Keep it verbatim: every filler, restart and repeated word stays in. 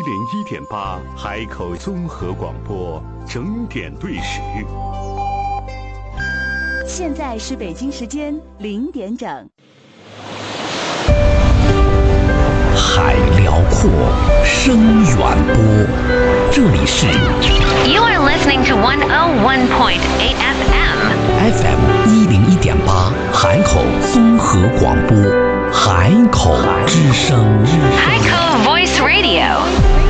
一零一点八海口综合广播整点对时。 现在是北京时间零点整。 海辽阔，声远播，这里是 You are listening to one oh one point eight F M F M 一零一点八海口综合广播，海口之声， 海口 Voice Radio。